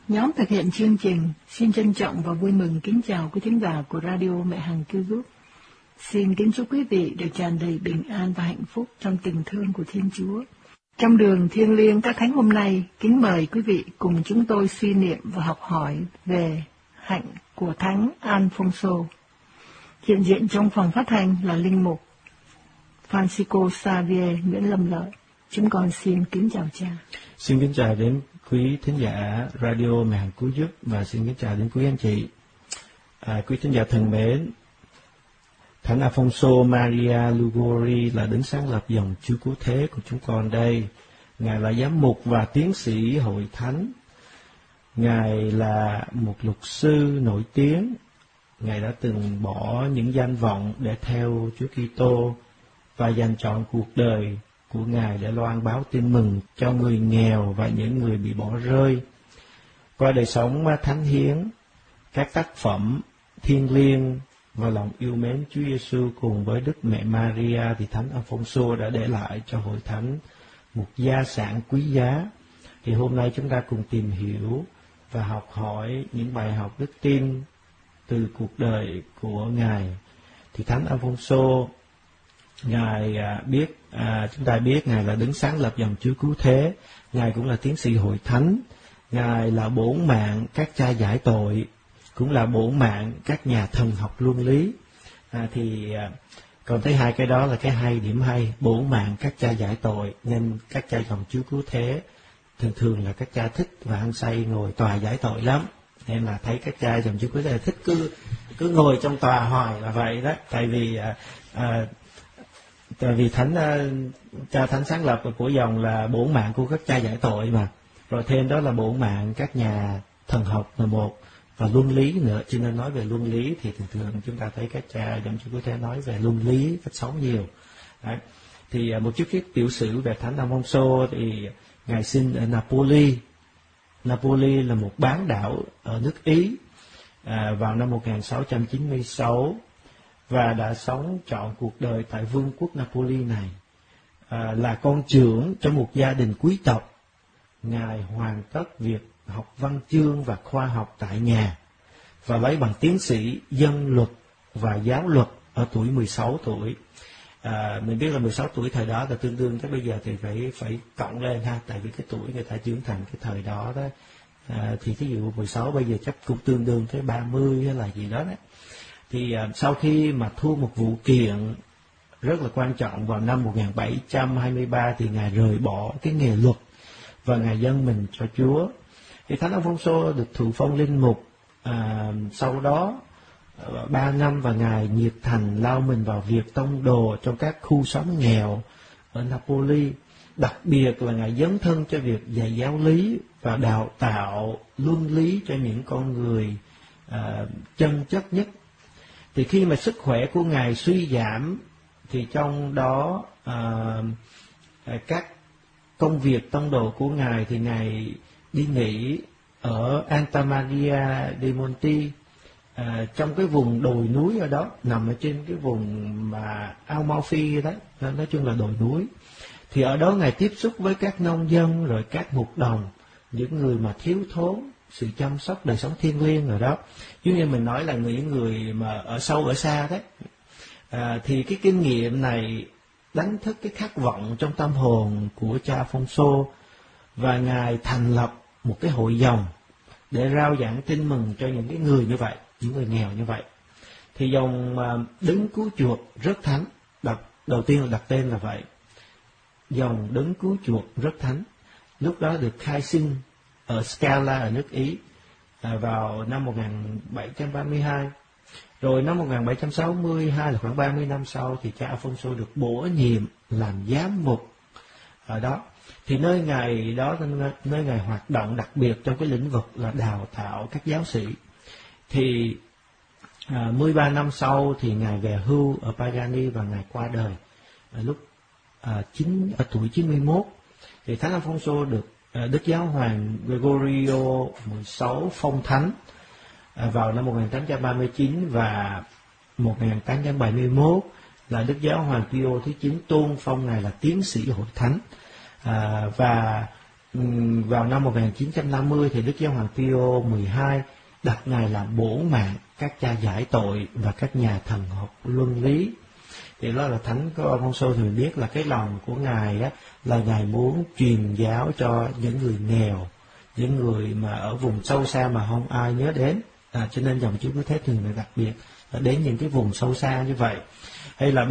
Nhóm thực hiện chương trình xin trân trọng và vui mừng kính chào quý thính giả của Radio Mẹ Hằng cứu giúp. Xin kính chúc quý vị được tràn đầy bình an và hạnh phúc trong tình thương của Thiên Chúa. Trong đường thiêng liêng các thánh hôm nay, kính mời quý vị cùng chúng tôi suy niệm và học hỏi về hạnh của Thánh Alfonso. Hiện diện trong phòng phát thanh là Linh Mục Francisco Xavier Nguyễn Lâm Lợi. Chúng con xin kính chào cha. Xin kính chào đến quý thính giả Radio Mẹ Hằng cứu giúp và xin kính chào đến quý anh chị. Quý thính giả thân mến, Thánh Alfonso Maria Liguori là đấng sáng lập dòng Chúa Cứu Thế của chúng con đây. Ngài là giám mục và tiến sĩ hội thánh. Ngài là một luật sư nổi tiếng. Ngài đã từng bỏ những danh vọng để theo Chúa Kitô và dành trọn cuộc đời của Ngài để loan báo tin mừng cho người nghèo và những người bị bỏ rơi. Qua đời sống thánh hiến, các tác phẩm thiêng liêng và lòng yêu mến Chúa Giêsu cùng với Đức Mẹ Maria thì Thánh Alfonso đã để lại cho hội thánh một gia sản quý giá. Thì hôm nay chúng ta cùng tìm hiểu và học hỏi những bài học đức tin từ cuộc đời của Ngài. Thì Thánh Alfonso, Ngài chúng ta biết Ngài là đấng sáng lập dòng Chúa Cứu Thế. Ngài cũng là tiến sĩ hội thánh. Ngài là bổn mạng các cha giải tội, cũng là bổn mạng các nhà thần học luân lý. Còn thấy hai cái đó là cái hay, điểm hay. Bổn mạng các cha giải tội, nên các cha dòng Chúa Cứu Thế thường là các cha thích và ăn say ngồi tòa giải tội lắm. Nên là thấy các cha dòng Chúa Cứu Thế thích cứ ngồi trong tòa hoài là vậy đó. Tại vì cha thánh sáng lập của dòng là bổn mạng của các cha giải tội mà. Rồi thêm đó là bổn mạng các nhà thần học là một, và luân lý nữa. Cho nên nói về luân lý thì thường chúng ta thấy các cha dòng Chúa Cứu Thế nói về luân lý, cách sống nhiều. Đấy. Thì một chút tiểu sử về Thánh Alfonso thì Ngài sinh ở Napoli. Napoli là một bán đảo ở nước Ý vào năm 1696 và đã sống trọn cuộc đời tại vương quốc Napoli này. Là con trưởng trong một gia đình quý tộc, Ngài hoàn tất việc học văn chương và khoa học tại nhà và lấy bằng tiến sĩ dân luật và giáo luật ở tuổi 16 tuổi. Mình biết là 16 tuổi thời đó là tương đương tới bây giờ thì phải cộng lên ha, tại vì cái tuổi người ta trưởng thành cái thời đó đó. Thì thí dụ 16 bây giờ chắc cũng tương đương tới 30 hay là gì đó đấy. Thì sau khi mà thua một vụ kiện rất là quan trọng vào năm 1723 thì Ngài rời bỏ cái nghề luật và Ngài dâng mình cho Chúa. Thì Thánh Alfonso được thụ phong linh mục sau đó 3 năm và Ngài nhiệt thành lao mình vào việc tông đồ trong các khu xóm nghèo ở Napoli. Đặc biệt là Ngài dấn thân cho việc dạy giáo lý và đào tạo luân lý cho những con người chân chất nhất. Thì khi mà sức khỏe của Ngài suy giảm thì trong đó các công việc tông đồ của Ngài thì Ngài đi nghỉ ở Antamaria de Monti, trong cái vùng đồi núi ở đó, nằm ở trên cái vùng mà Amalfi đấy, nói chung là đồi núi. Thì ở đó Ngài tiếp xúc với các nông dân rồi các mục đồng, những người mà thiếu thốn sự chăm sóc đời sống thiêng liêng rồi đó. Giống như mình nói là những người mà ở sâu ở xa đấy. Thì cái kinh nghiệm này đánh thức cái khát vọng trong tâm hồn của cha Alfonso và Ngài thành lập một cái hội dòng để rao giảng tin mừng cho những cái người như vậy, những người nghèo như vậy. Thì dòng đấng cứu chuộc rất thánh, đầu tiên là đặt tên là vậy. Dòng đấng cứu chuộc rất thánh, lúc đó được khai sinh ở Scala ở nước Ý vào năm 1732. Rồi năm 1762 là khoảng 30 năm sau thì cha Alfonso được bổ nhiệm làm giám mục ở đó. Thì nơi Ngài hoạt động đặc biệt trong cái lĩnh vực là đào tạo các giáo sĩ. Thì 13 năm sau thì Ngài về hưu ở Pagani và Ngài qua đời lúc ở tuổi 91. Thì Thánh Alfonso được Đức Giáo hoàng Gregorio XVI phong thánh vào năm 1839 và 1871 là Đức Giáo hoàng Pio thứ 9 tôn phong Ngài là tiến sĩ hội thánh. Và vào năm 1950 thì Đức Giáo hoàng Pio 12 đặt Ngài làm bổn mạng các cha giải tội và các nhà thần học luân lý. Thì đó là Thánh Alfonso thì mình biết là cái lòng của Ngài á, là Ngài muốn truyền giáo cho những người nghèo, những người mà ở vùng sâu xa mà không ai nhớ đến. Cho nên dòng Chúa Cứu Thế thường là đặc biệt đến những cái vùng sâu xa như vậy. Hay là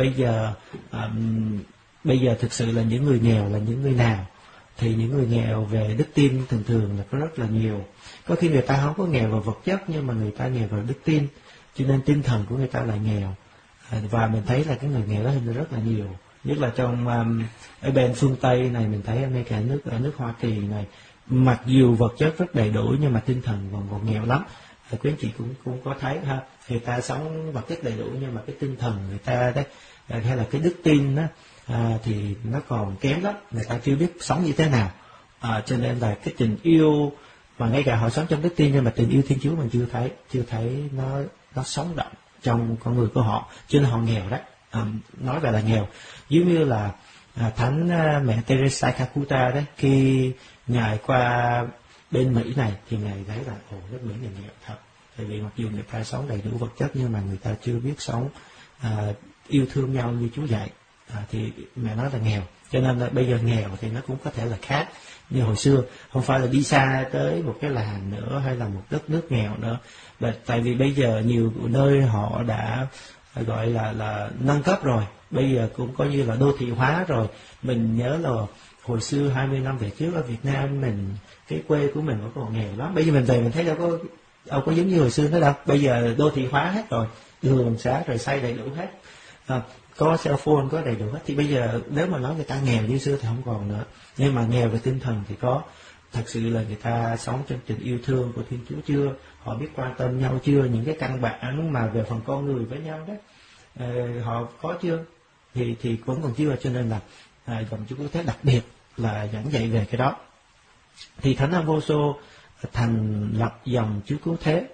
bây giờ thực sự là những người nghèo là những người nào? Thì những người nghèo về đức tin thường thường là có rất là nhiều. Có khi người ta không có nghèo vào vật chất, nhưng mà người ta nghèo vào đức tin, cho nên tinh thần của người ta là nghèo. Và mình thấy là cái người nghèo đó hình rất là nhiều, nhất là trong ở bên phương Tây này. Mình thấy ở nước Hoa Kỳ này, mặc dù vật chất rất đầy đủ nhưng mà tinh thần còn nghèo lắm. Quý anh chị cũng có thấy ha, người ta sống vật chất đầy đủ nhưng mà cái tinh thần người ta đấy, hay là cái đức tin đó, thì nó còn kém lắm, người ta chưa biết sống như thế nào. Cho nên là cái tình yêu mà ngay cả họ sống trong đức tin, nhưng mà tình yêu Thiên Chúa mình chưa thấy nó sống động trong con người của họ, cho nên họ nghèo đấy. Nói về là nghèo, giống như là Thánh mẹ Teresa Calcutta đấy, khi Ngài qua bên Mỹ này thì Ngài thấy là nước Mỹ này nghèo thật. Tại vì mặc dù người ta sống đầy đủ vật chất nhưng mà người ta chưa biết sống yêu thương nhau như Chúa dạy. Thì mẹ nói là nghèo, cho nên là bây giờ nghèo thì nó cũng có thể là khác như hồi xưa, không phải là đi xa tới một cái làng nữa hay là một đất nước nghèo nữa. Tại vì bây giờ nhiều nơi họ đã gọi là nâng cấp rồi, bây giờ cũng coi như là đô thị hóa rồi. Mình nhớ là hồi xưa 20 năm về trước ở Việt Nam mình, cái quê của mình vẫn còn nghèo lắm. Bây giờ mình về mình thấy đâu có giống như hồi xưa nữa đâu. Bây giờ đô thị hóa hết rồi, đường xá rồi xây đầy đủ hết, có cell phone, có đầy đủ hết. Thì bây giờ nếu mà nói người ta nghèo như xưa thì không còn nữa, nhưng mà nghèo về tinh thần thì có. Thật sự là người ta sống trong tình yêu thương của Thiên Chúa chưa, họ biết quan tâm nhau chưa, những cái căn bản mà về phần con người với nhau đó, họ có chưa, thì vẫn còn chưa. Cho nên là dòng Chúa Cứu Thế đặc biệt là giảng dạy về cái đó. Thì Thánh Alfonso thành lập dòng Chúa Cứu Thế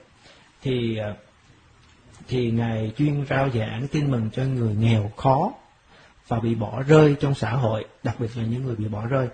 thì Ngài chuyên rao giảng tin mừng cho người nghèo khó và bị bỏ rơi trong xã hội, đặc biệt là những người bị bỏ rơi.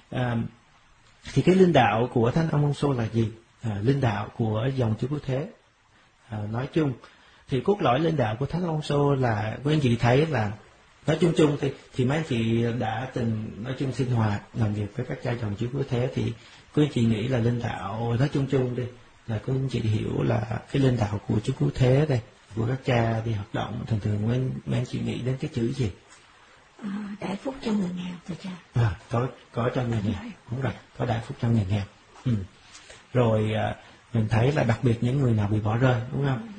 Thì cái linh đạo của Thánh Alfonso là gì? Linh đạo của dòng Chúa Cứu Thế nói chung thì cốt lõi linh đạo của Thánh Alfonso là quý anh chị thấy là nói chung thì mấy anh chị đã từng nói chung sinh hoạt làm việc với các cha dòng Chúa Cứu Thế, thì quý anh chị nghĩ là linh đạo nói chung đi là quý anh chị hiểu là cái linh đạo của Chúa Cứu Thế đây, của các cha đi hoạt động, thường mấy anh chị nghĩ đến cái chữ gì? Đại phúc cho người nghèo thưa cha. Có cho người nghèo, đúng rồi, có đại phúc cho người nghèo. Rồi mình thấy là đặc biệt những người nào bị bỏ rơi, đúng không?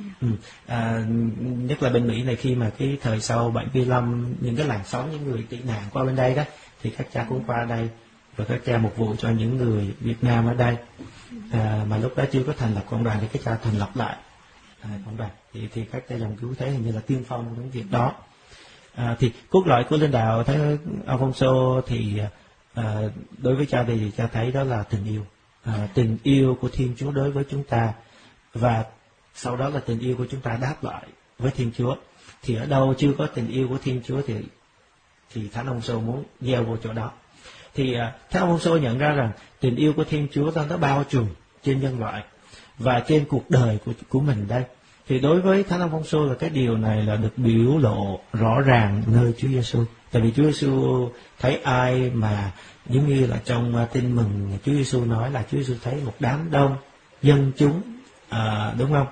Nhất là bên Mỹ này, khi mà cái thời sau 75 những cái làn sóng những người tị nạn qua bên đây đó, thì các cha cũng qua đây và các cha mục vụ cho những người Việt Nam ở đây. Mà lúc đó chưa có thành lập cộng đoàn thì các cha thành lập lại cộng đoàn, thì các cha dòng Cứu Thế hình như là tiên phong trong việc đó. Thì cốt lõi của linh đạo Thánh Alfonso thì đối với cha thì cha thấy đó là tình yêu. Tình yêu của Thiên Chúa đối với chúng ta, và sau đó là tình yêu của chúng ta đáp lại với Thiên Chúa. Thì ở đâu chưa có tình yêu của Thiên Chúa thì Thánh Alfonso muốn gieo vô chỗ đó. Thì Thánh Alfonso nhận ra rằng tình yêu của Thiên Chúa nó bao trùm trên nhân loại và trên cuộc đời của mình đây. Thì đối với Thánh Alfonso là cái điều này là được biểu lộ rõ ràng nơi Chúa Giêsu. Tại vì Chúa Giêsu thấy ai mà giống như là trong tin mừng Chúa Giêsu nói là Chúa Giêsu thấy một đám đông dân chúng, đúng không?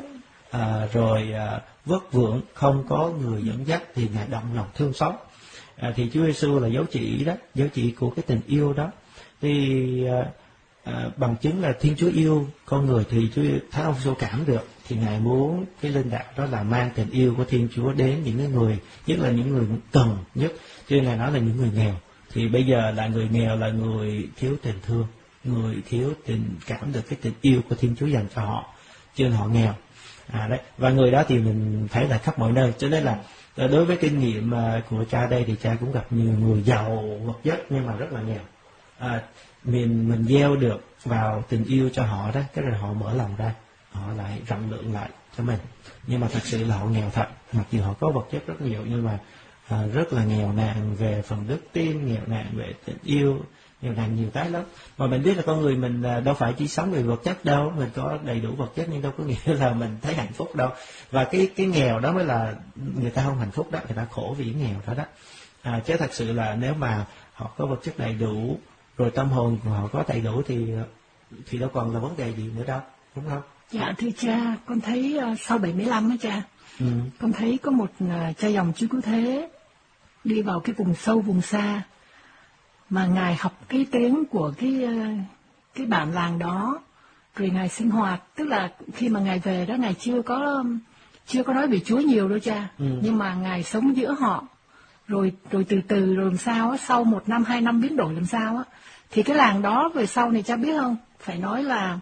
Rồi vất vưởng không có người dẫn dắt thì Ngài động lòng thương xót. Thì Chúa Giêsu là dấu chỉ đó, dấu chỉ của cái tình yêu đó. Thì bằng chứng là Thiên Chúa yêu con người thì Thánh Alfonso cảm được, thì Ngài muốn cái linh đạo đó là mang tình yêu của Thiên Chúa đến những người, nhất là những người cần nhất. Cho nên Ngài nói là những người nghèo. Thì bây giờ là người nghèo là người thiếu tình thương, người thiếu tình cảm được cái tình yêu của Thiên Chúa dành cho họ, cho nên họ nghèo. Đấy. Và người đó thì mình thấy là khắp mọi nơi. Cho nên là đối với kinh nghiệm của cha đây thì cha cũng gặp nhiều người giàu vật chất nhưng mà rất là nghèo. Mình gieo được vào tình yêu cho họ đó, cái rồi họ mở lòng ra, họ lại rộng lượng lại cho mình. Nhưng mà thật sự là họ nghèo thật, mặc dù họ có vật chất rất nhiều nhưng mà rất là nghèo nàn về phần đức tin, nghèo nàn về tình yêu, nghèo nàn nhiều cái lắm. Mà mình biết là con người mình đâu phải chỉ sống về vật chất đâu, mình có đầy đủ vật chất nhưng đâu có nghĩa là mình thấy hạnh phúc đâu. Và cái nghèo đó mới là người ta không hạnh phúc đó, người ta khổ vì nghèo đó đó. Chứ thật sự là nếu mà họ có vật chất đầy đủ, rồi tâm hồn của họ có đầy đủ thì đâu còn là vấn đề gì nữa đâu, đúng không? Dạ thưa cha, con thấy sau 75 á cha, con thấy có một cha dòng Chúa Cứu Thế đi vào cái vùng sâu vùng xa mà ngài học cái tiếng của cái bản làng đó, rồi ngài sinh hoạt, tức là khi mà ngài về đó ngài chưa có nói về Chúa nhiều đâu cha, nhưng mà ngài sống giữa họ, rồi từ từ rồi làm sao á, sau 1 năm 2 năm biến đổi làm sao á, thì cái làng đó về sau này cha biết không, phải nói là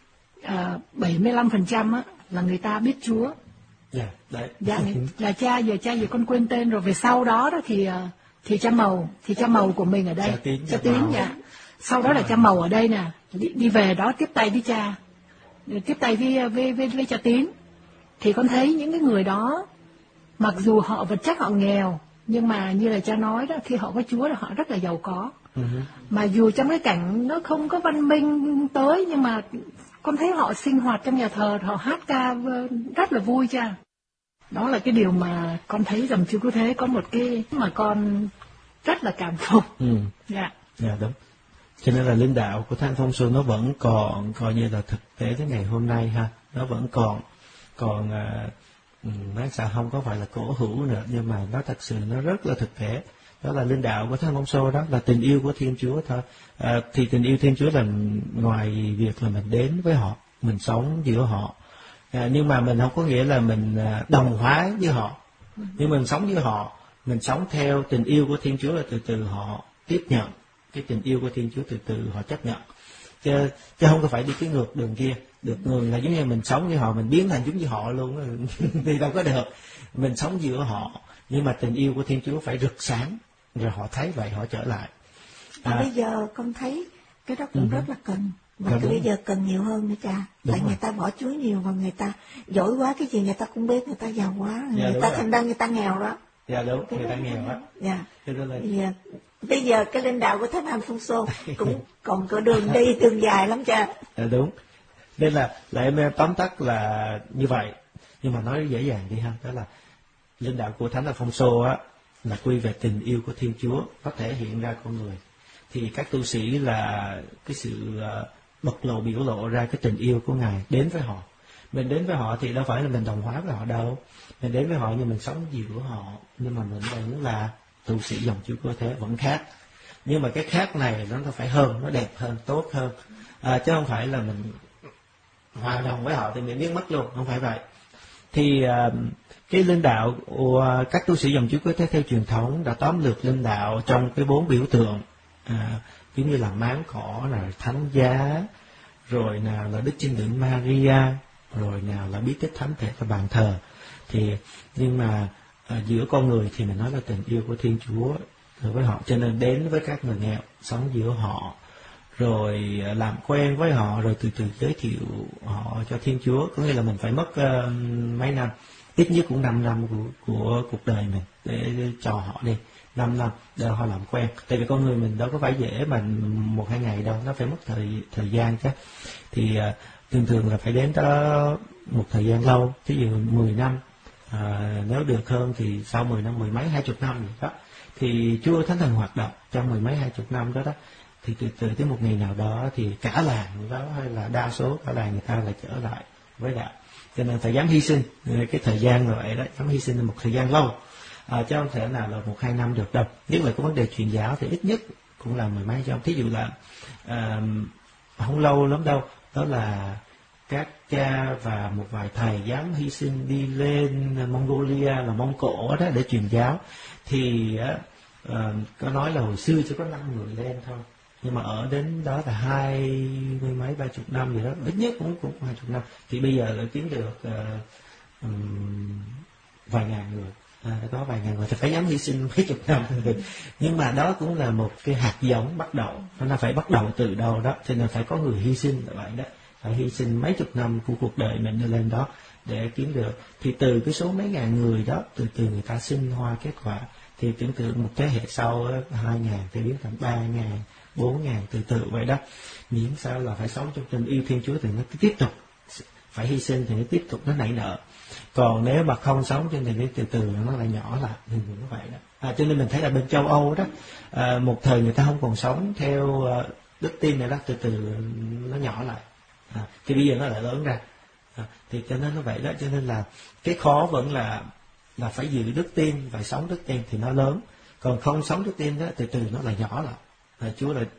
75% á là người ta biết Chúa. Đấy. Dạ, là cha giờ con quên tên rồi. Về sau đó thì cha Mầu của mình ở đây, cha Tín dạ. Sau đó là cha Mầu ở đây nè, đi về đó tiếp tay với cha, tiếp tay với cha Tín. Thì con thấy những cái người đó, mặc dù họ vật chất họ nghèo, nhưng mà như là cha nói đó, khi họ có Chúa là họ rất là giàu có. Mà dù trong cái cảnh nó không có văn minh tới, nhưng mà con thấy họ sinh hoạt trong nhà thờ, họ hát ca rất là vui cha. Đó là cái điều mà con thấy dòng Chúa Cứu Thế có một cái mà con rất là cảm phục. Dạ đúng. Cho nên là linh đạo của Thánh Phong Xô nó vẫn còn coi như là thực tế tới ngày hôm nay ha, nó vẫn còn nó sẽ không có phải là cổ hữu nữa, nhưng mà nó thật sự nó rất là thực tế. Đó là linh đạo của Thánh Phong Xô, đó là tình yêu của Thiên Chúa thôi. Thì tình yêu Thiên Chúa là ngoài việc là mình đến với họ, mình sống giữa họ, nhưng mà mình không có nghĩa là mình đồng hóa với họ, nhưng mình sống với họ, mình sống theo tình yêu của Thiên Chúa, là từ từ họ tiếp nhận cái tình yêu của Thiên Chúa, từ từ họ chấp nhận, chứ không có phải đi cái ngược đường kia. Được người là giống như mình sống với họ, mình biến thành giống như họ luôn thì đâu có được. Mình sống giữa họ, nhưng mà tình yêu của Thiên Chúa phải rực sáng, rồi họ thấy vậy họ trở lại. Bây giờ con thấy cái đó cũng rất là cần. Mà bây giờ cần nhiều hơn nữa cha. Tại người ta bỏ Chúa nhiều, và người ta giỏi quá, cái gì người ta cũng biết, người ta giàu quá, người ta thành ra người ta nghèo đó. Dạ đúng, người ta nghèo á. Dạ. Bây giờ cái linh đạo của Thánh Phong Xô cũng còn có đường đi, đường dài lắm cha. Dạ đúng. Nên là em tóm tắt là như vậy, nhưng mà nói dễ dàng đi ha, đó là linh đạo của Thánh Phong Xô á là quy về tình yêu của Thiên Chúa, có thể hiện ra con người. Thì các tu sĩ là cái sự bộc lộ, biểu lộ ra cái tình yêu của Ngài đến với họ. Mình đến với họ thì đâu phải là mình đồng hóa với họ đâu, mình đến với họ nhưng mình sống giữa họ, nhưng mà mình vẫn là tu sĩ dòng Chúa Cứu Thế, vẫn khác. Nhưng mà cái khác này nó phải hơn, nó đẹp hơn, tốt hơn, chứ không phải là mình hòa đồng với họ thì mình biến mất luôn, không phải vậy. Thì cái linh đạo của các tu sĩ dòng Chúa Cứu Thế theo truyền thống đã tóm lược linh đạo trong cái 4 biểu tượng, giống như là máng cỏ, là thánh giá, rồi nào là Đức Trinh Nữ Maria, rồi nào là bí tích thánh thể và bàn thờ. Thì nhưng mà giữa con người thì mình nói là tình yêu của Thiên Chúa đối với họ, cho nên đến với các người nghèo, sống giữa họ, rồi làm quen với họ, rồi từ từ giới thiệu họ cho Thiên Chúa. Có nghĩa là mình phải mất mấy năm, ít nhất cũng 5 năm của cuộc đời mình để cho họ đi 5 năm để họ làm quen. Tại vì con người mình đâu có phải dễ mà 1-2 ngày đâu, nó phải mất thời gian chứ. Thì thường là phải đến đó một thời gian lâu, ví dụ 10 năm, nếu được hơn thì sau 10 năm, 10 mấy 20 năm gì đó, thì Chúa Thánh Thần hoạt động trong 10 mấy 20 năm đó đó, thì từ từ tới một ngày nào đó thì cả làng đó, hay là đa số cả làng người ta lại trở lại với đạo. Cho nên phải dám hy sinh cái thời gian rồi vậy đó, dám hy sinh một thời gian lâu, chứ không thể nào là 1-2 năm được đâu. Nhất là có vấn đề truyền giáo thì ít nhất cũng là 10 mấy năm. Thí dụ là không lâu lắm đâu, đó là các cha và một vài thầy dám hy sinh đi lên Mongolia, là Mông Cổ đó, để truyền giáo. Thì có nói là hồi xưa chỉ có 5 người lên thôi, nhưng mà ở đến đó là 20 mấy 30 năm gì đó, ít nhất cũng 20 năm. Thì bây giờ đã kiếm được vài ngàn người, có vài ngàn người thì phải dám hy sinh mấy chục năm. Nhưng mà đó cũng là một cái hạt giống bắt đầu, nó phải bắt đầu từ đâu đó, cho nên phải có người hy sinh là vậy đó, phải hy sinh mấy chục năm của cuộc đời mình đi lên đó để kiếm được. Thì từ cái số mấy ngàn người đó, từ từ người ta sinh hoa kết quả, thì tưởng tượng một thế hệ sau 2.000 thì biến thành 3.000, 4.000 từ từ vậy đó. Miễn sao là phải sống trong tình yêu Thiên Chúa thì nó tiếp tục phải hy sinh, thì nó tiếp tục nó nảy nở. Còn nếu mà không sống trên tình yêu từ từ nó lại nhỏ lại, thì như vậy đó. Cho nên mình thấy là bên châu Âu đó, một thời người ta không còn sống theo đức tin này đó, từ từ nó nhỏ lại, thì bây giờ nó lại lớn ra. Thì cho nên nó vậy đó. Cho nên là cái khó vẫn là phải giữ đức tin và sống đức tin thì nó lớn. Còn không sống đức tin đó, từ từ nó lại nhỏ lại. Chúa lại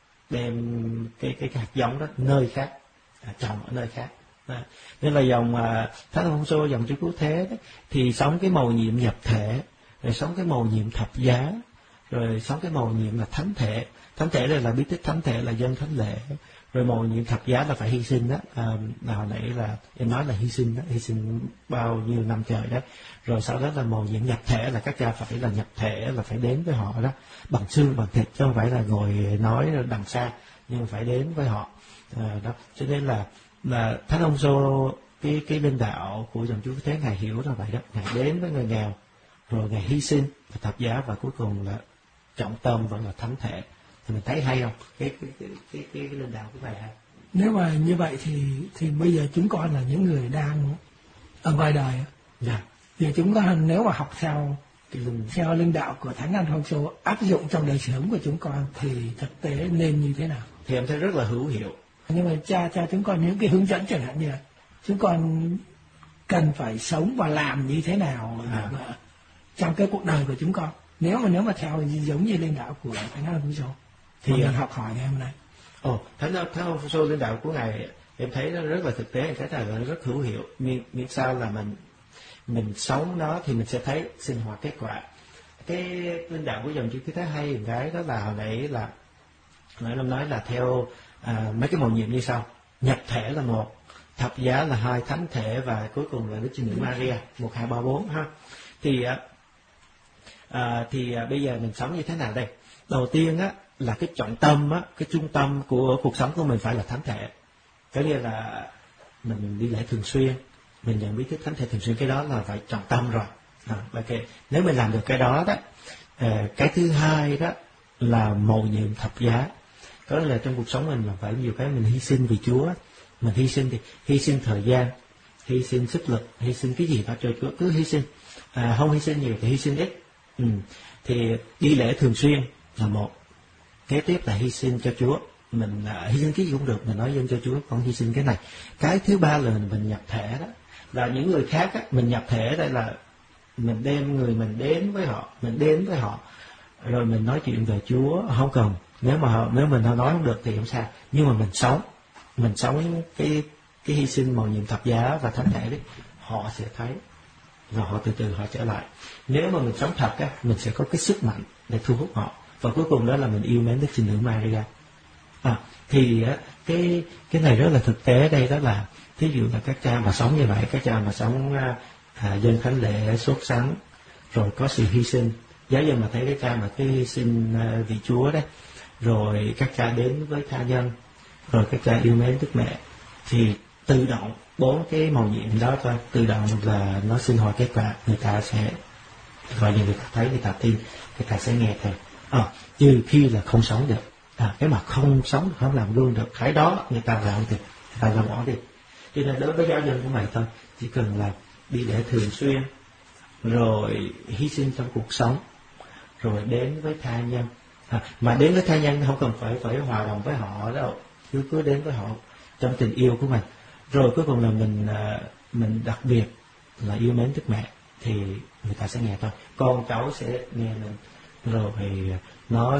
đem cái hạt giống đó nơi khác, trồng ở nơi khác. Nên là dòng Thánh Alfonso, dòng Chúa Cứu Thế đó, thì sống cái mầu nhiệm nhập thể, rồi sống cái mầu nhiệm thập giá, rồi sống cái mầu nhiệm là thánh thể. Thánh thể đây là bí tích thánh thể, là dân thánh lễ. Rồi mầu nhiệm thập giá là phải hy sinh đó. Hồi nãy là em nói là hy sinh đó, hy sinh bao nhiêu năm trời đó. Rồi sau đó là mầu nhiệm nhập thể, là các cha phải là nhập thể, là phải đến với họ đó, bằng xương bằng thịt, chứ không phải là ngồi nói đằng xa, nhưng phải đến với họ. Đó. Cho nên là Thánh Alfonso, cái linh đạo của dòng Chúa Cứu Thế, ngài hiểu là vậy đó. Ngài đến với người nghèo, rồi ngài hy sinh và thập giá, và cuối cùng là trọng tâm vẫn là thánh thể. Thì mình thấy hay không? Cái linh đạo của ngài hay. Nếu mà như vậy thì bây giờ chúng con là những người đang ở ngoài đời. Dạ. Thì chúng con nếu mà học theo linh đạo của Thánh Alfonso, áp dụng trong đời sống của chúng con thì thực tế nên như thế nào? Thì em thấy rất là hữu hiệu. Nhưng mà cha chúng con những cái hướng dẫn, chẳng hạn như là chúng con cần phải sống và làm như thế nào trong cái cuộc đời của chúng con, nếu mà theo giống như linh đạo của Thánh Alfonso thì mình học hỏi ngày hôm nay. Thánh Alfonso, linh đạo của ngài em thấy nó rất là thực tế, cái này là rất hữu hiệu. Miễn sao là mình sống nó thì mình sẽ thấy sinh hoạt kết quả. Cái linh đạo của dòng Chúa Cứu Thế hay cái đó là hồi nãy em nói là theo mấy cái mầu nhiệm như sau: nhập thể là 1, thập giá là 2, thánh thể, và cuối cùng là Đức Trinh Nữ Maria, 1, 2, 3, 4 ha. Thì bây giờ mình sống như thế nào đây? Đầu tiên á là cái trọng tâm á, cái trung tâm của cuộc sống của mình phải là thánh thể. Cái nghĩa là mình đi lễ thường xuyên, mình nhận bí tích thánh thể thường xuyên, cái đó là phải trọng tâm rồi. Okay. Nếu mình làm được cái đó đó, cái thứ hai đó là mầu nhiệm thập giá. Đó là trong cuộc sống mình là phải nhiều cái mình hy sinh vì Chúa. Mình hy sinh thì hy sinh thời gian, hy sinh sức lực, hy sinh cái gì đó cho Chúa, cứ hy sinh. Không hy sinh nhiều thì hy sinh ít. Thì đi lễ thường xuyên là 1. Kế tiếp là hy sinh cho Chúa. Mình hy sinh cái gì cũng được, mình nói dân cho Chúa, không hy sinh cái này. Cái thứ ba là mình nhập thể đó, là những người khác á, mình nhập thể đây là mình đem người mình đến với họ, rồi mình nói chuyện về Chúa. Không cần, nếu mình nói không được thì không sao, nhưng mà mình sống cái hy sinh mầu nhiệm thập giá và thánh thể đấy, họ sẽ thấy, và họ từ từ họ trở lại. Nếu mà mình sống thật á, mình sẽ có cái sức mạnh để thu hút họ, và cuối cùng đó là mình yêu mến Đức Trinh Nữ Maria. Thì cái này rất là thực tế đây, đó là thí dụ là các cha mà sống như vậy, các cha mà sống dân thánh lễ sốt sắng, rồi có sự hy sinh. Giáo dân mà thấy cái cha mà cái hy sinh vì Chúa đấy, rồi các cha đến với tha nhân, rồi các cha yêu mến Đức Mẹ, thì tự động 4 cái mầu nhiệm đó thôi, tự động là nó sinh hoạt kết quả. Người ta sẽ gọi như người ta thấy, người ta tin, người ta sẽ nghe theo. Trừ khi là không sống được, cái mà không sống, không làm gương được, cái đó người ta làm thì người ta làm bỏ đi. Cho nên đối với giáo dân cũng vậy thôi, chỉ cần là đi lễ thường xuyên, rồi hy sinh trong cuộc sống, rồi đến với tha nhân. Mà đến với tha nhân không cần phải hòa đồng với họ đâu, cứ đến với họ trong tình yêu của mình. Rồi cuối cùng là mình đặc biệt là yêu mến Đức Mẹ, thì người ta sẽ nghe thôi, con cháu sẽ nghe mình, rồi nó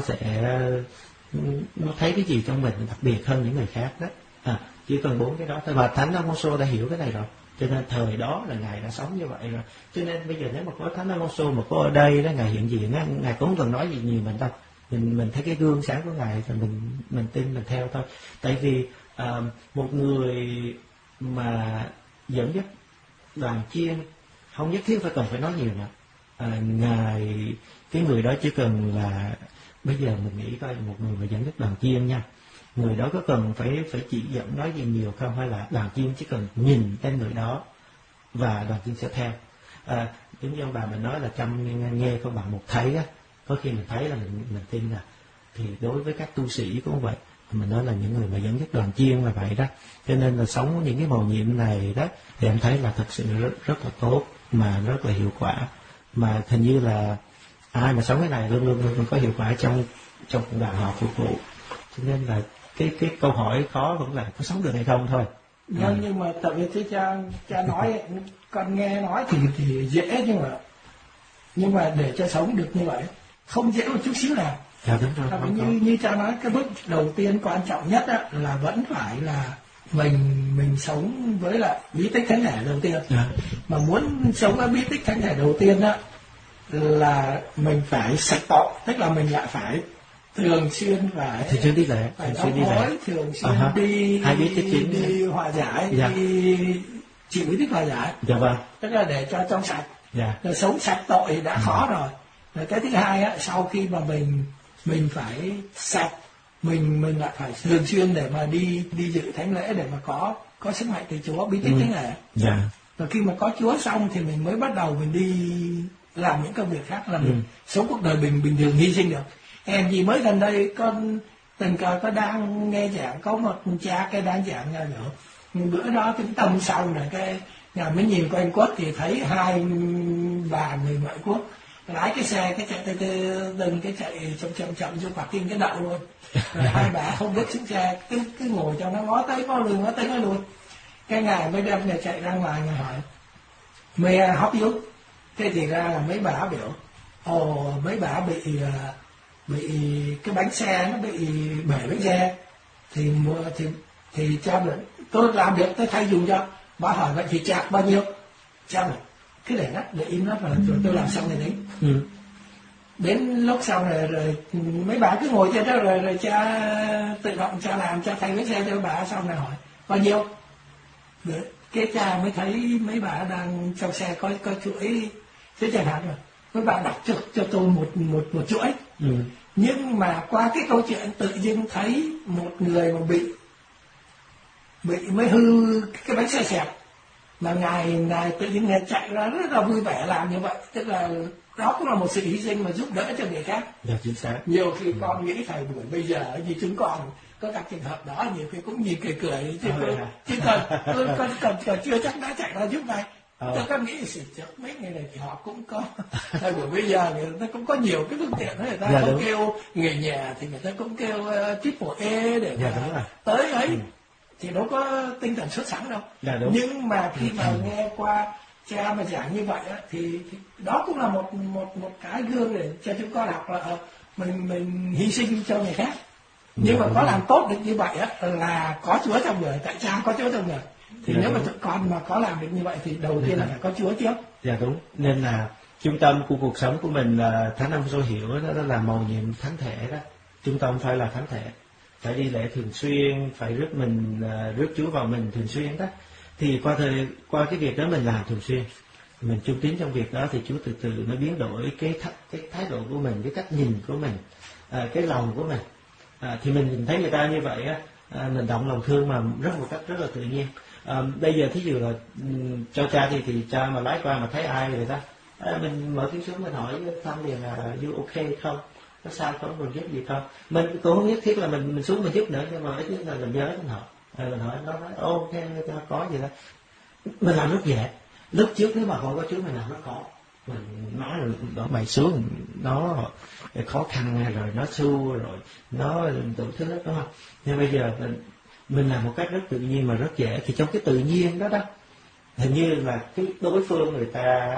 thấy cái gì trong mình đặc biệt hơn những người khác đó. Chỉ cần 4 cái đó thôi, và Thánh Alfonso đã hiểu cái này rồi, cho nên thời đó là ngài đã sống như vậy rồi. Cho nên bây giờ nếu mà có Thánh Alfonso mà có ở đây đó, ngài hiện diện á, ngài cũng không cần nói gì nhiều mình đâu, mình thấy cái gương sáng của ngài thì mình tin, mình theo thôi. Tại vì một người mà dẫn dắt đoàn chiên không nhất thiết phải nói nhiều nữa. Cái người đó chỉ cần là, bây giờ mình nghĩ coi, một người mà dẫn dắt đoàn chiên nha, người đó có cần phải chỉ dẫn nói gì nhiều không, hay là đoàn chiên chỉ cần nhìn tên người đó và đoàn chiên sẽ theo. Giống như ông bà mình nói là trăm nghe không bằng một thấy á, có khi mình thấy là mình tin là Thì đối với các tu sĩ cũng vậy, mình nói là những người mà dẫn dắt đoàn chiên là vậy đó. Cho nên là sống những cái mầu nhiệm này đó thì em thấy là thật sự rất là tốt, mà rất là hiệu quả, mà hình như là ai mà sống cái này luôn luôn có hiệu quả trong cuộc đoàn họ phục vụ. Cho nên là cái câu hỏi khó vẫn là có sống được hay không thôi. Nhưng mà tại vì thế cha nói, con nghe nói thì dễ, nhưng mà để cho sống được như vậy không dễ một chút xíu nào. Dạ đúng rồi. Như cha nói, cái bước đầu tiên quan trọng nhất á, là vẫn phải là mình sống với lại bí tích thánh thể đầu tiên. Mà muốn sống với bí tích thánh thể đầu tiên á là mình phải sạch tội, tức là mình lại phải thường xuyên đi lễ, thường xuyên đi hòa giải, đi chịu bí tích hòa giải. Dạ vâng. Tức là để cho trong sạch. Rồi sống sạch tội đã khó rồi. Rồi cái thứ hai á, sau khi mà mình phải sạch, mình lại phải thường xuyên để mà đi dự thánh lễ để mà có sức mạnh từ Chúa, bí tích thánh lễ. Rồi khi mà có Chúa xong thì mình mới bắt đầu mình đi làm những công việc khác, là mình sống cuộc đời bình thường hy sinh được. Em gì mới gần đây con tình cờ có đang nghe giảng, có một cha cái đang giảng nhỏ nhỏ, bữa đó cái tâm sau này cái nhà mới nhìn qua anh Quốc thì thấy hai bà người ngoại quốc lái cái xe cái chạy cái chạy chậm vô quả kinh cái đậu luôn. Rồi hai bà không biết xuống xe, cứ ngồi cho nó ngó tới ngó lui luôn. Cái ngài mới đem người chạy ra ngoài, người hỏi mẹ hóc giúp. Thế thì ra là mấy bà biểu mấy bà bị cái bánh xe nó bị bể bánh xe, thì cha được tôi làm được, tôi thay dùng cho. Bà hỏi vậy thì chạc bao nhiêu? Cha bảo cứ để im nó và tôi làm xong rồi đấy. Đến lúc sau rồi mấy bà cứ ngồi trên đó rồi cha tự động cha làm, cha thay bánh xe cho bà, xong rồi hỏi bao nhiêu. Cái cha mới thấy mấy bà đang trong xe có chuỗi thế chẳng hạn rồi, mấy bà đọc cho tôi một chuỗi. Nhưng mà qua cái câu chuyện tự dưng thấy một người mà bị mới hư cái bánh xe xẹp, mà ngài tự nhiên ngài chạy ra rất là vui vẻ làm như vậy, tức là đó cũng là một sự hy sinh mà giúp đỡ cho người khác. Chính xác. Nhiều khi con nghĩ thời buổi bây giờ như chúng con có các trường hợp đó, nhiều khi cũng nhìn cười chứ còn chưa chắc đã chạy ra giúp này. Tôi có nghĩ sự trước mấy người này thì họ cũng có thời buổi bây giờ người ta cũng có nhiều cái phương tiện đó, người ta không kêu người nhà thì người ta cũng kêu triple E để tới ấy. Thì đâu có tinh thần xuất sẵn đâu. Nhưng mà khi mà nghe qua cha mà giảng như vậy á, thì đó cũng là một cái gương để cho chúng con học là mình hy sinh cho người khác. Nhưng mà có làm tốt được như vậy á là có Chúa trong người, tại cha có Chúa trong người. Thì nếu mà tụi con mà có làm được như vậy thì đầu tiên là phải có Chúa trước. Dạ đúng. Nên là trung tâm của cuộc sống của mình là Thánh Ông Sô hiểu đó là mầu nhiệm thánh thể đó. Trung tâm phải là thánh thể, phải đi lễ thường xuyên, phải rước Chúa vào mình thường xuyên đó. Thì qua cái việc đó mình làm thường xuyên, mình trung tín trong việc đó thì Chúa từ từ nó biến đổi cái thái độ của mình, cái cách nhìn của mình, cái lòng của mình. Thì mình nhìn thấy người ta như vậy á, mình động lòng thương mà một cách rất là tự nhiên. Bây giờ thí dụ là cho cha thì cha mà lái qua mà thấy ai người ta, mình mở tiếng xuống mình hỏi thăm liền là you ok không, có sao không, mình giúp gì không. Mình cũng không nhất thiết là mình xuống mình giúp nữa, nhưng mà ít nhất là mình nhớ đến họ, mình hỏi nó nói ok có gì đó. Mình làm rất dễ. Lúc trước nếu mà không có Chúa mình làm rất khó, mình nói rồi đó mày xuống nó khó khăn rồi nó xu rồi nó đủ thứ hết, đúng không? Nhưng bây giờ mình làm một cách rất tự nhiên mà rất dễ. Thì trong cái tự nhiên đó hình như là cái đối phương người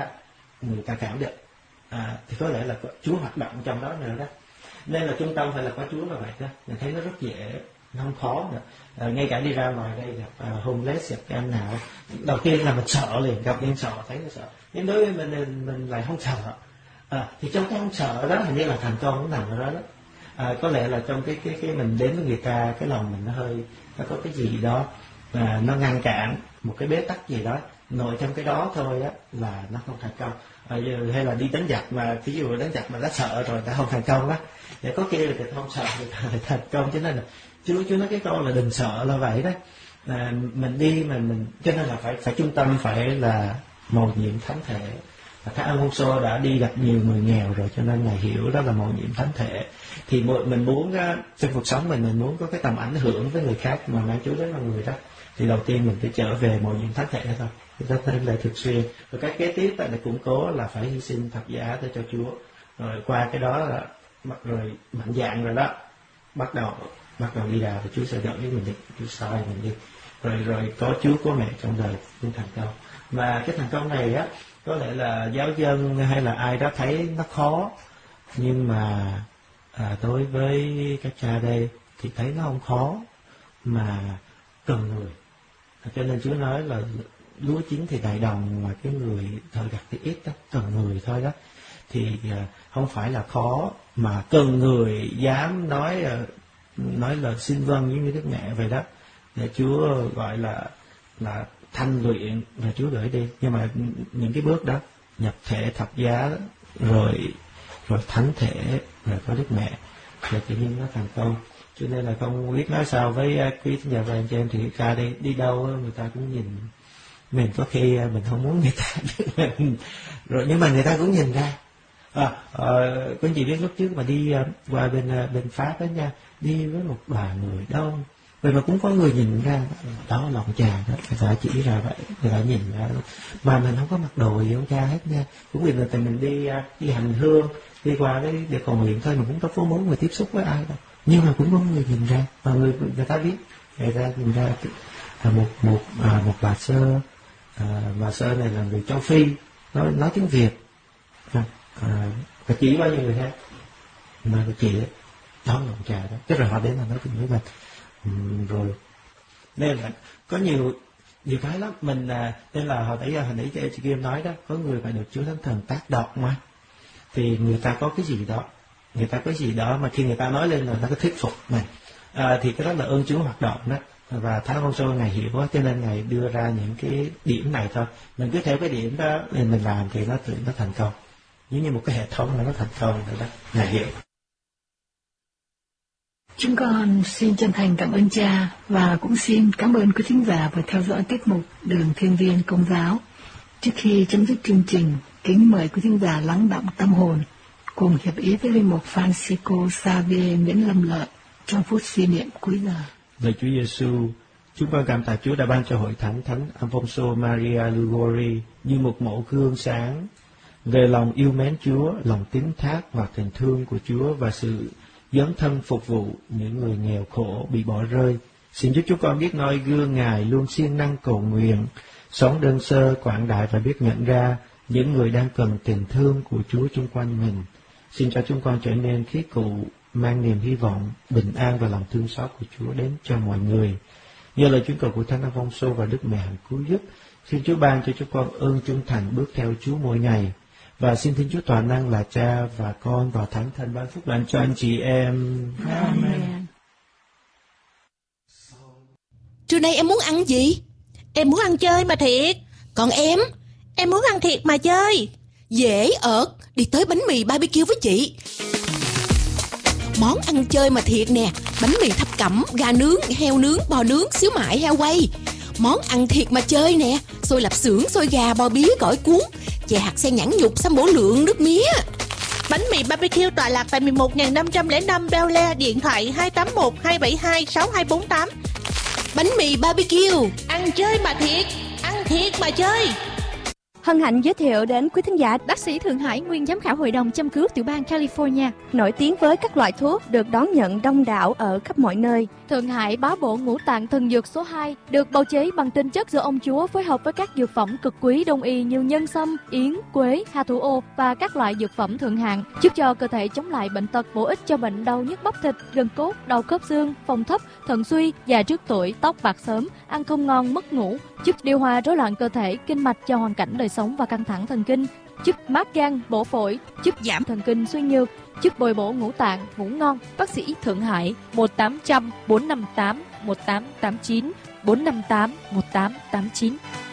ta cảm được, thì có lẽ là Chúa hoạt động trong đó nữa đó. Nên là trung tâm phải là có Chúa là vậy đó. Mình thấy nó rất dễ, nó không khó nữa. Ngay cả đi ra ngoài đây gặp homeless, gặp em nào đầu tiên là mình sợ liền, gặp em sợ thấy nó sợ, nhưng đối với mình lại không sợ. Thì trong cái không sợ đó hình như là thành công cũng nằm ở đó đó. Có lẽ là trong cái mình đến với người ta, cái lòng mình nó có cái gì đó nó ngăn cản, một cái bế tắc gì đó, nội trong cái đó thôi á là nó không thành công. Hay là đi đánh giặc mà ví dụ đánh giặc mà đã sợ rồi đã không thành công á, thì có kia là người ta không sợ người ta lại thành công. Cho nên là Chúa nói cái câu là đừng sợ là vậy đó. Mình đi mà mình cho nên là phải trung tâm phải là mầu nhiệm thánh thể, Thánh Alfonso đã đi gặp nhiều người nghèo rồi, cho nên Ngài hiểu đó là mầu nhiệm thánh thể. Thì mình muốn trong cuộc sống mình muốn có cái tầm ảnh hưởng với người khác mà mang Chúa đến vào người đó, thì đầu tiên mình phải trở về mầu nhiệm thánh thể thôi, chúng ta nên là thường xuyên. Rồi cái kế tiếp là củng cố là phải hy sinh thập giá để cho Chúa. Rồi qua cái đó là rồi mạnh dạn rồi đó, bắt đầu đi đào thì Chúa sẽ dẫn với mình đi, Chúa soi mình đi. Rồi có Chúa có mẹ trong đời cũng thành công. Mà cái thành công này á, có lẽ là giáo dân hay là ai đó thấy nó khó, nhưng mà đối với các cha đây thì thấy nó không khó, mà cần người. Cho nên Chúa nói là lúa chín thì đại đồng, mà cái người thợ gặt thì ít đó, cần người thôi đó. Thì không phải là khó, mà cần người dám nói lời xin vâng giống như Đức Mẹ vậy đó, để Chúa gọi là thanh luyện và Chúa gửi đi. Nhưng mà những cái bước đó, nhập thể thập giá rồi thánh thể, rồi có Đức Mẹ, rồi tự nhiên nó thành công. Cho nên là không biết nói sao với quý thính giả và anh chị em. Thì ca đi đâu người ta cũng nhìn mình, có khi mình không muốn người ta biết mình rồi, nhưng mà người ta cũng nhìn ra. Quý chị biết lúc trước mà đi qua bên Pháp đó nha, đi với một đoàn người đông, vậy mà cũng có người nhìn ra đó là ông cha đó, người ta chỉ ra vậy, người ta nhìn ra, mà mình không có mặc đồ gì ông cha hết nha. Cũng vì là mình đi hành hương, đi qua cái để cầu nguyện thôi, mình cũng đâu có muốn người tiếp xúc với ai đâu, nhưng mà cũng có người nhìn ra, và người ta biết, người ta nhìn ra một bà sơ này là người châu Phi, nói tiếng Việt, và chỉ bao nhiêu người khác, mà cái chị đó là ông cha đó, tức là họ đến là nói chuyện với mình. Rồi nên là có nhiều cái lắm mình nên là hồi nãy chị Kim nói đó, có người phải được Chúa Thánh Thần tác động mà, thì người ta có cái gì đó mà khi người ta nói lên là người ta có thuyết phục mình, thì cái đó là ơn Chúa hoạt động đó. Và Thánh Alfonso Ngài hiểu quá, cho nên Ngài đưa ra những cái điểm này thôi, mình cứ theo cái điểm đó mình làm thì nó thành công, giống như một cái hệ thống là nó thành công rồi đó, Ngài hiểu. Chúng con xin chân thành cảm ơn cha, và cũng xin cảm ơn quý thính giả vừa theo dõi tiết mục Đường Thiên Viên Công giáo. Trước khi chấm dứt chương trình, kính mời quý thính giả lắng đọng tâm hồn, cùng hiệp ý với linh mục Francisco Xavier Nguyễn Lâm Lợi trong phút suy niệm cuối giờ. Lạy Chúa Giêsu, chúng con cảm tạ Chúa đã ban cho hội thánh Alfonso Maria Liguori như một mẫu gương sáng về lòng yêu mến Chúa, lòng tín thác và tình thương của Chúa, và sự dấn thân phục vụ những người nghèo khổ bị bỏ rơi. Xin giúp chúng con biết noi gương Ngài, luôn siêng năng cầu nguyện, sống đơn sơ, quảng đại và biết nhận ra những người đang cần tình thương của Chúa chung quanh mình. Xin cho chúng con trở nên khí cụ, mang niềm hy vọng, bình an và lòng thương xót của Chúa đến cho mọi người. Nhờ lời chuyên cầu của Thánh Alfonso và Đức Mẹ Hằng cứu giúp, xin Chúa ban cho chúng con ơn trung thành bước theo Chúa mỗi ngày. Và xin Thiên Chúa Toàn Năng là Cha và Con và Thánh Thần ban phúc lành cho anh chị em. Amen. Trưa nay em muốn ăn gì? Em muốn ăn chơi mà thiệt. Còn em muốn ăn thiệt mà chơi. Dễ ợt, đi tới bánh mì BBQ với chị. Món ăn chơi mà thiệt nè, bánh mì thập cẩm, gà nướng, heo nướng, bò nướng, xíu mại, heo quay. Món ăn thiệt mà chơi nè, xôi lạp xưởng, xôi gà, bò bía, gỏi cuốn, chè hạt sen nhãn nhục, sâm bổ lượng, nước mía. Bánh mì BBQ tọa lạc tại 11.505 Bel Air, điện thoại 281-272-6248. Bánh mì BBQ, ăn chơi mà thiệt mà chơi. Hân hạnh giới thiệu đến quý thính giả bác sĩ Thượng Hải, nguyên giám khảo Hội đồng châm cứu tiểu bang California, nổi tiếng với các loại thuốc được đón nhận đông đảo ở khắp mọi nơi. Thượng Hải bá bổ ngũ tạng thần dược số 2 được bào chế bằng tinh chất do ông Chúa phối hợp với các dược phẩm cực quý đông y như nhân sâm, yến, quế, hà thủ ô và các loại dược phẩm thượng hạng, giúp cho cơ thể chống lại bệnh tật, bổ ích cho bệnh đau nhức bắp thịt, gân cốt, đau khớp xương, phong thấp, thận suy, già trước tuổi, tóc bạc sớm, ăn không ngon, mất ngủ, giúp điều hòa rối loạn cơ thể, kinh mạch cho hoàn cảnh đời sống và căng thẳng thần kinh, giúp mát gan, bổ phổi, giúp giảm thần kinh suy nhược, giúp bồi bổ ngũ tạng, ngủ ngon. Bác sĩ Thượng Hải 1-800-458-1889 458-1889.